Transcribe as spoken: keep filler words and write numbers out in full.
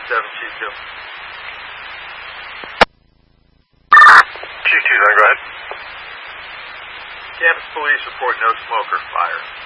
seven Q two. Q two, then go ahead. Campus police report no smoker fire.